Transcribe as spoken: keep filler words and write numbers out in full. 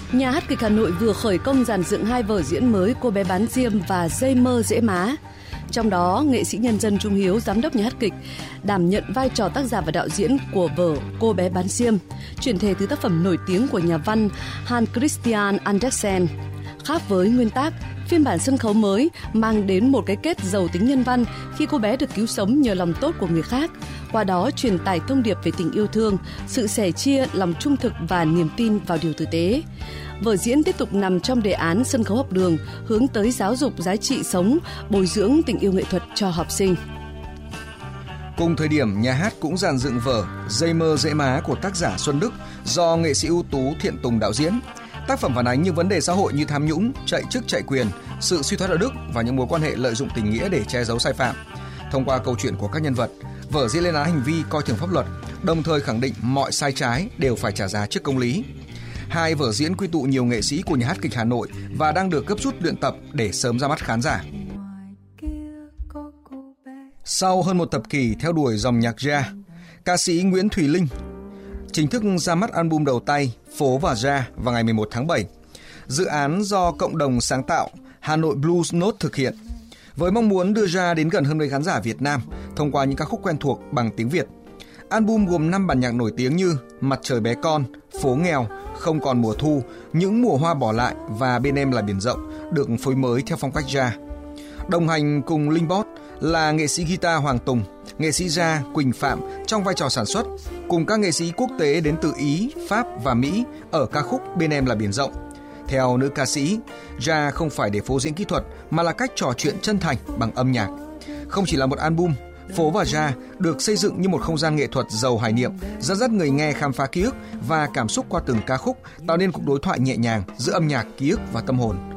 Nhà hát kịch Hà Nội vừa khởi công dàn dựng hai vở diễn mới Cô bé bán diêm và Dây mơ dễ má. Trong đó, nghệ sĩ nhân dân Trung Hiếu, giám đốc nhà hát kịch, đảm nhận vai trò tác giả và đạo diễn của vở Cô bé bán diêm, chuyển thể từ tác phẩm nổi tiếng của nhà văn Hans Christian Andersen. Khác với nguyên tác, phiên bản sân khấu mới mang đến một cái kết giàu tính nhân văn khi cô bé được cứu sống nhờ lòng tốt của người khác, qua đó truyền tải thông điệp về tình yêu thương, sự sẻ chia, lòng trung thực và niềm tin vào điều tử tế. Vở diễn tiếp tục nằm trong đề án sân khấu học đường hướng tới giáo dục giá trị sống, bồi dưỡng tình yêu nghệ thuật cho học sinh. Cùng thời điểm, nhà hát cũng dàn dựng vở Dây mơ dễ má của tác giả Xuân Đức do nghệ sĩ ưu tú Thiện Tùng đạo diễn. Tác phẩm phản ánh những vấn đề xã hội như tham nhũng, chạy chức chạy quyền, sự suy thoái đạo đức và những mối quan hệ lợi dụng tình nghĩa để che giấu sai phạm. Thông qua câu chuyện của các nhân vật, vở diễn lên án hành vi coi thường pháp luật, đồng thời khẳng định mọi sai trái đều phải trả giá trước công lý. Hai vở diễn quy tụ nhiều nghệ sĩ của nhà hát kịch Hà Nội và đang được gấp rút luyện tập để sớm ra mắt khán giả. Sau hơn một thập kỷ theo đuổi dòng nhạc jazz, ca sĩ Nguyễn Thùy Linh chính thức ra mắt album đầu tay Phố và Jazz vào ngày mười một tháng bảy. Dự án do cộng đồng sáng tạo Hà Nội Blues Note thực hiện, với mong muốn đưa ra đến gần hơn với khán giả Việt Nam thông qua những ca khúc quen thuộc bằng tiếng Việt. Album gồm năm bản nhạc nổi tiếng như Mặt trời bé con, Phố nghèo, Không còn mùa thu, Những mùa hoa bỏ lại và Bên em là biển rộng, được phối mới theo phong cách jazz. Đồng hành cùng Linh Bot là nghệ sĩ guitar Hoàng Tùng, nghệ sĩ jazz Quỳnh Phạm trong vai trò sản xuất, cùng các nghệ sĩ quốc tế đến từ Ý, Pháp và Mỹ ở ca khúc Bên em là biển rộng. Theo nữ ca sĩ, jazz không phải để phô diễn kỹ thuật mà là cách trò chuyện chân thành bằng âm nhạc. Không chỉ là một album, Phố và Jazz được xây dựng như một không gian nghệ thuật giàu hoài niệm, dẫn dắt người nghe khám phá ký ức và cảm xúc qua từng ca khúc, tạo nên cuộc đối thoại nhẹ nhàng giữa âm nhạc, ký ức và tâm hồn.